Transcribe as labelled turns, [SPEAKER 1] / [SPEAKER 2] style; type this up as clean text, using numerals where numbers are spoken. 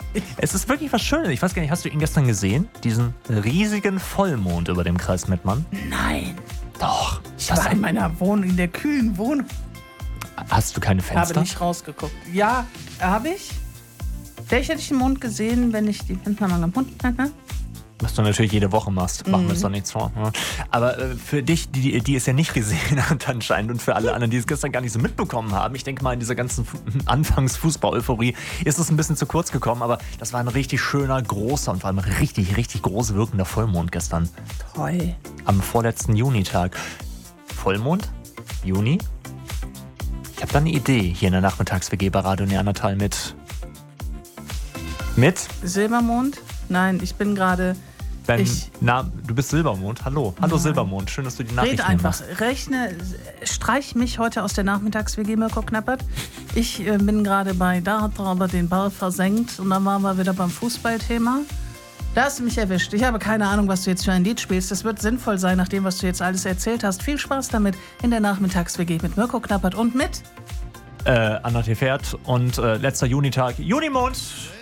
[SPEAKER 1] Es ist wirklich was Schönes. Ich weiß gar nicht, hast du ihn gestern gesehen? Diesen riesigen Vollmond über dem Kreis Mettmann?
[SPEAKER 2] Nein.
[SPEAKER 1] Doch.
[SPEAKER 2] Ich war in meiner Wohnung, in der kühlen Wohnung.
[SPEAKER 1] Hast du keine Fenster?
[SPEAKER 2] Habe nicht rausgeguckt. Ja, habe ich. Vielleicht hätte ich den Mond gesehen, wenn ich die Fenster mal gefunden hätte.
[SPEAKER 1] Was du natürlich jede Woche machst. Machen wir uns doch nichts vor. Ja. Aber für dich, die es ja nicht gesehen hat anscheinend und für alle anderen, die es gestern gar nicht so mitbekommen haben, ich denke mal, in dieser ganzen Anfangs-Fußball-Euphorie ist es ein bisschen zu kurz gekommen, aber das war ein richtig schöner, großer und vor allem richtig, richtig groß wirkender Vollmond gestern.
[SPEAKER 2] Toll.
[SPEAKER 1] Am vorletzten Junitag. Vollmond? Juni? Ich habe da eine Idee hier in der Nachmittags-WG bei Radio Neandertal mit
[SPEAKER 2] Silbermond? Nein, ich bin gerade...
[SPEAKER 1] Du bist Silbermond. Hallo. Hallo
[SPEAKER 2] Nein.
[SPEAKER 1] Silbermond. Schön, dass du die Nachricht
[SPEAKER 2] Red einfach. Streich mich heute aus der Nachmittags-WG, Mirko Knappert. Ich bin gerade da hat er aber den Ball versenkt und dann waren wir wieder beim Fußballthema. Da hast du mich erwischt. Ich habe keine Ahnung, was du jetzt für ein Lied spielst. Das wird sinnvoll sein, nach dem, was du jetzt alles erzählt hast. Viel Spaß damit in der Nachmittags-WG mit Mirko Knappert und mit
[SPEAKER 1] Anna Tefert und letzter Junitag. Junimond!